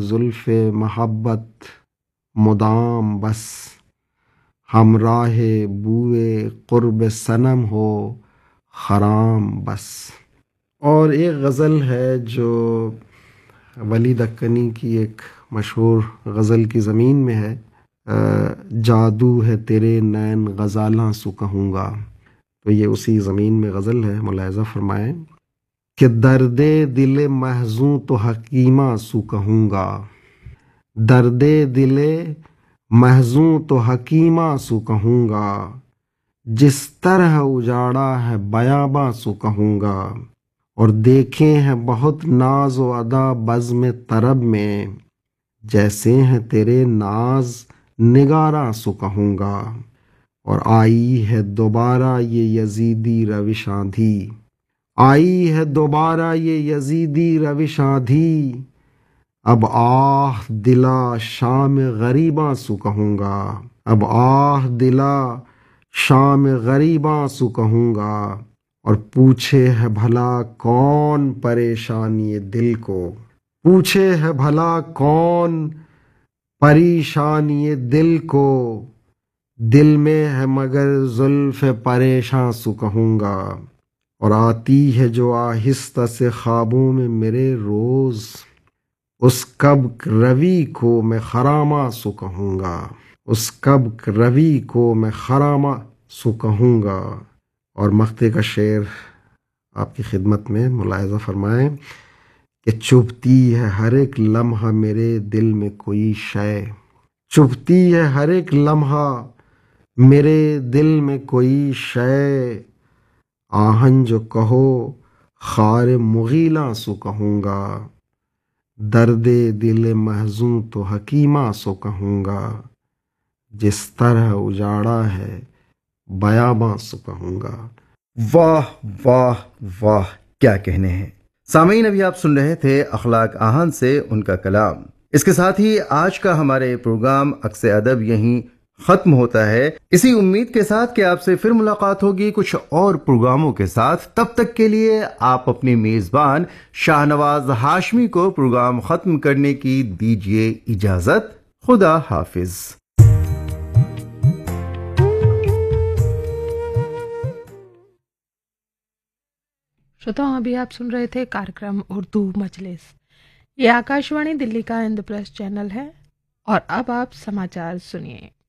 زلف محبت مدام بس، ہمراہ بوئے قرب صنم ہو خرام بس۔ اور ایک غزل ہے جو ولی دکنی کی ایک مشہور غزل کی زمین میں ہے، جادو ہے تیرے نین غزالاں سو کہوں گا، تو یہ اسی زمین میں غزل ہے، ملاحظہ فرمائیں کہ درد دل محزوں تو حکیمہ سو کہوں گا، درد دل محزوں تو حکیمہ سو کہوں گا، جس طرح اجاڑا ہے بیاباں سو کہوں گا، اور دیکھے ہیں بہت ناز و ادا بزم طرب میں، جیسے ہیں تیرے ناز نگاراں سو کہوں گا، اور آئی ہے دوبارہ یہ یزیدی روش آندھی، آئی ہے دوبارہ یہ یزیدی روش آندھی، اب آہ دلا شام غریباں سو کہوں گا، اب آہ دلا شام غریباں سو کہوں گا، اور پوچھے ہے بھلا کون پریشانی دل کو، پوچھے ہے بھلا کون پریشانی دل کو، دل میں ہے مگر زلف پریشاں سو کہوں گا، اور آتی ہے جو آہستہ سے خوابوں میں میرے روز، اس کب روی کو میں خراماں سو کہوں گا، اس کب روی کو میں خراماں سو کہوں گا۔ اور مقطع کا شعر آپ کی خدمت میں، ملاحظہ فرمائیں کہ چبھتی ہے ہر ایک لمحہ میرے دل میں کوئی شے، چبھتی ہے ہر ایک لمحہ میرے دل میں کوئی شے، آہن جو کہو خار مغیلاں سو کہوں گا، درد دل محزوں تو حکیمہ سو کہوں گا، جس طرح اجاڑا ہے بیاباں سو کہوں گا۔ واہ واہ واہ، کیا کہنے ہیں۔ سامعین، ابھی آپ سن رہے تھے اخلاق آہن سے ان کا کلام۔ اس کے ساتھ ہی آج کا ہمارے پروگرام عکس ادب یہیں ختم ہوتا ہے، اسی امید کے ساتھ کہ آپ سے پھر ملاقات ہوگی کچھ اور پروگراموں کے ساتھ۔ تب تک کے لیے آپ اپنی میزبان شاہنواز ہاشمی کو پروگرام ختم کرنے کی دیجیے اجازت۔ خدا حافظ۔ श्रोताओं, अभी आप सुन रहे थे कार्यक्रम उर्दू मजलिस। ये आकाशवाणी दिल्ली का इंद्रप्रस्थ चैनल है और अब आप समाचार सुनिए।